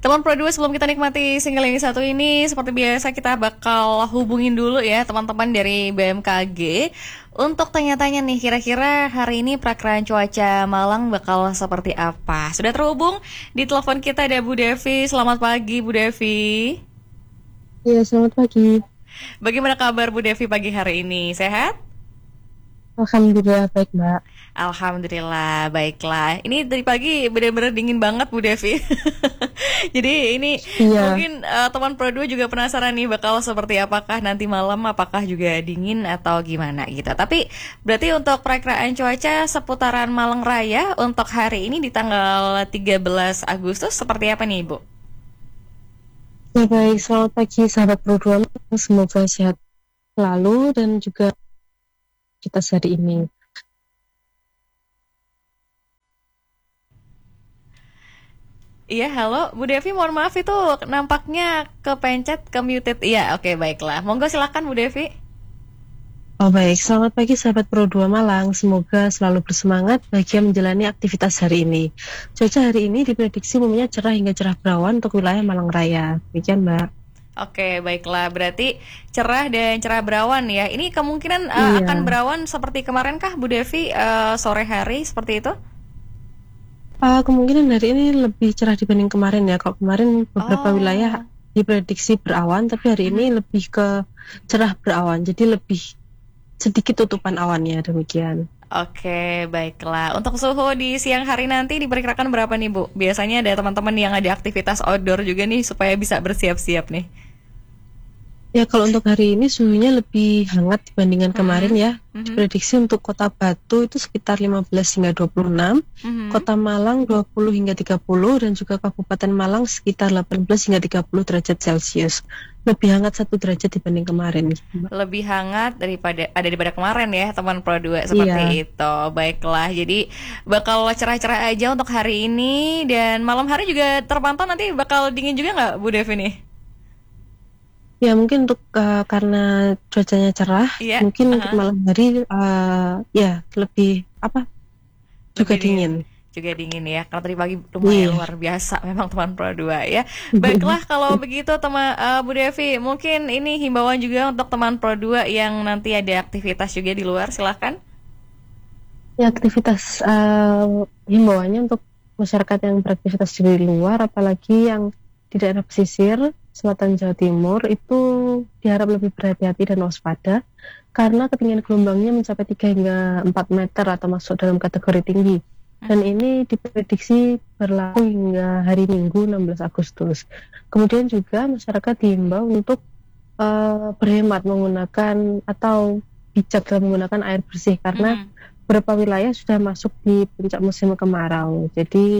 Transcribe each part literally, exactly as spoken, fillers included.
Teman Pro dua, sebelum kita nikmati single yang satu ini, seperti biasa kita bakal hubungin dulu ya teman-teman dari B M K G untuk tanya-tanya nih, kira-kira hari ini perakiraan cuaca Malang bakal seperti apa. Sudah terhubung di telepon kita ada Bu Devi. Selamat pagi Bu Devi. Iya, selamat pagi. Bagaimana kabar Bu Devi pagi hari ini? Sehat? Alhamdulillah baik, Mbak. Alhamdulillah, baiklah. Ini dari pagi benar-benar dingin banget Bu Devi. Jadi ini Iya. mungkin uh, teman Pro dua juga penasaran nih bakal seperti apakah nanti malam, apakah juga dingin atau gimana gitu. Tapi berarti untuk perakiraan cuaca seputaran Malang Raya untuk hari ini di tanggal tiga belas Agustus seperti apa nih Ibu? Ya baik, selamat pagi sahabat Pro dua. Semoga sehat selalu dan juga kita hari ini. Iya, halo Bu Devi, mohon maaf itu nampaknya kepencet, ke muted. Iya, oke baiklah. Monggo silakan Bu Devi. Oh baik, selamat pagi sahabat Pro dua Malang. Semoga selalu bersemangat bagi menjalani aktivitas hari ini. Cuaca hari ini diprediksi umumnya cerah hingga cerah berawan untuk wilayah Malang Raya. Demikian, Mbak. Oke, baiklah. Berarti cerah dan cerah berawan ya. Ini kemungkinan uh, Iya. akan berawan seperti kemarin kah Bu Devi, uh, sore hari seperti itu? Uh, kemungkinan hari ini lebih cerah dibanding kemarin ya. Kalau kemarin beberapa Oh. wilayah diprediksi berawan, tapi hari ini lebih ke cerah berawan. Jadi lebih sedikit tutupan awannya, demikian. Oke, baiklah. Untuk suhu di siang hari nanti diperkirakan berapa nih Bu? Biasanya ada teman-teman yang ada aktivitas outdoor juga nih supaya bisa bersiap-siap nih. Ya, kalau untuk hari ini suhunya lebih hangat dibandingkan kemarin ya. Mhm. Diprediksi untuk Kota Batu itu sekitar lima belas hingga dua puluh enam, Mhm. Kota Malang dua puluh hingga tiga puluh, dan juga Kabupaten Malang sekitar delapan belas hingga tiga puluh derajat Celcius. Lebih hangat satu derajat dibanding kemarin. Lebih hangat daripada ada daripada kemarin ya teman Pro dua seperti Iya. itu. Baiklah, jadi bakal cerah-cerah aja untuk hari ini, dan malam hari juga terpantau nanti bakal dingin juga nggak Bu Devi nih? Ya, mungkin untuk uh, karena cuacanya cerah, Iya, mungkin aha. untuk malam hari uh, ya lebih apa? Juga Lebih dingin. Juga dingin ya, karena tadi pagi lumayan Iya. luar biasa memang teman Pro dua ya. Baiklah, kalau begitu teman uh, Bu Devi, mungkin ini himbauan juga untuk teman Pro dua yang nanti ada aktivitas juga di luar, silahkan. Ya, aktivitas uh, himbauannya untuk masyarakat yang beraktivitas di luar, apalagi yang di daerah pesisir selatan Jawa Timur, itu diharap lebih berhati-hati dan waspada karena ketinggian gelombangnya mencapai tiga hingga empat meter atau masuk dalam kategori tinggi. Dan ini diprediksi berlaku hingga hari Minggu enam belas Agustus. Kemudian juga masyarakat diimbau untuk uh, berhemat menggunakan atau bijak dalam menggunakan air bersih karena Mhm. beberapa wilayah sudah masuk di puncak musim kemarau. Jadi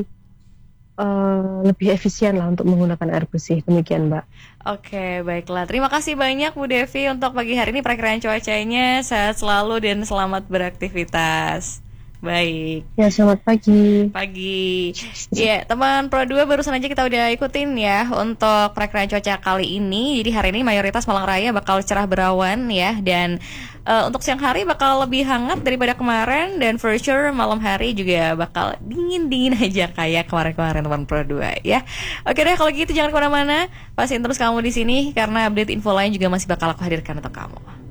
uh, lebih efisien lah untuk menggunakan air bersih. Demikian, Mbak. Oke, baiklah. Terima kasih banyak Bu Devi untuk pagi hari ini perakiraan cuacanya. Sehat selalu dan selamat beraktivitas. Baik. Ya, selamat pagi. Pagi. Ya, teman Pro dua barusan aja kita udah ikutin ya untuk perakiraan cuaca kali ini. Jadi hari ini mayoritas Malang Raya bakal cerah berawan ya, dan uh, untuk siang hari bakal lebih hangat daripada kemarin, dan for sure malam hari juga bakal dingin-dingin aja kayak kemarin-kemarin teman Pro dua ya. Oke deh, kalau gitu jangan kemana-mana, pastiin terus kamu di sini karena update info lain juga masih bakal aku hadirkan untuk kamu.